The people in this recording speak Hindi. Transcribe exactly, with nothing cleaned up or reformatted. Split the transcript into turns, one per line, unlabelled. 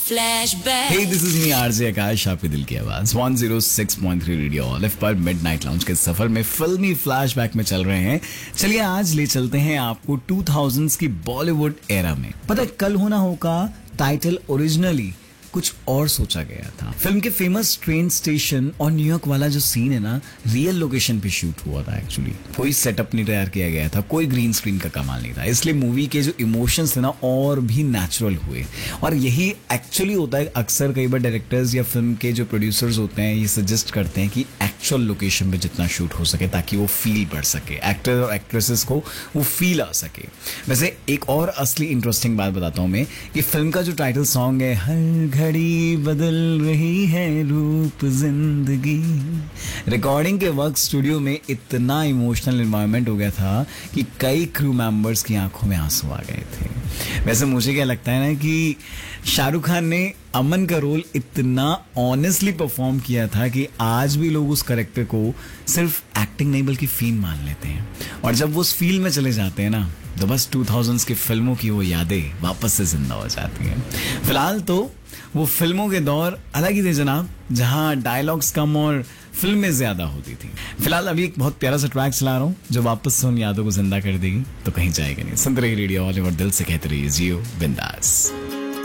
Flashback.
Hey, this is me RJ आकाश, आपके दिल की आवाज one oh six point three radio olive पर मिडनाइट लाउंज के सफर में फिल्मी फ्लैशबैक में चल रहे हैं। चलिए आज ले चलते हैं आपको टू थाउज़ेंड्स की बॉलीवुड एरा में। पता है कल होना होगा टाइटल ओरिजिनली कुछ और सोचा गया था। फिल्म के फेमस ट्रेन स्टेशन और न्यूयॉर्क वाला जो सीन है ना, रियल लोकेशन पे शूट हुआ था एक्चुअली। कोई सेटअप नहीं तैयार किया गया था, कोई ग्रीन स्क्रीन का कमाल नहीं था, इसलिए मूवी के जो इमोशंस थे ना और भी नेचुरल हुए। और यही एक्चुअली होता है, अक्सर कई बार डायरेक्टर्स या फिल्म के जो प्रोड्यूसर्स होते हैं ये सजेस्ट करते हैं कि एक्चुअल लोकेशन पे जितना शूट हो सके ताकि वो फील बढ़ सके, एक्टर और एक्ट्रेसेस को वो फील आ सके। वैसे एक और असली इंटरेस्टिंग बात बताता हूँ मैं कि फिल्म का जो टाइटल सॉन्ग है, हर घड़ी बदल रही है रूप जिंदगी, रिकॉर्डिंग के वक्त स्टूडियो में इतना इमोशनल एनवायरनमेंट हो गया था कि कई क्रू मेंबर्स की आंखों में आंसू आ गए थे। वैसे मुझे क्या लगता है ना कि शाहरुख खान ने अमन का रोल इतना ऑनेस्टली परफॉर्म किया था कि आज भी लोग उस कैरेक्टर को सिर्फ एक्टिंग नहीं बल्कि फील मान लेते हैं। और जब वो उस फील में चले जाते हैं ना तो बस टू थाउज़ेंड्स की फिल्मों की वो यादें वापस से जिंदा हो जाती हैं। फिलहाल तो वो फिल्मों के दौर अलग ही थे जनाब, जहां डायलॉग्स कम और फिल्में ज्यादा होती थी। फिलहाल अभी एक बहुत प्यारा सा ट्रैक चला रहा हूं जो वापस से उन यादों को जिंदा कर देगी, तो कहीं जाएगा नहीं। सुनते रहिए रेडियो ऑलिव और दिल से कहते रहिए जियो बिंदास।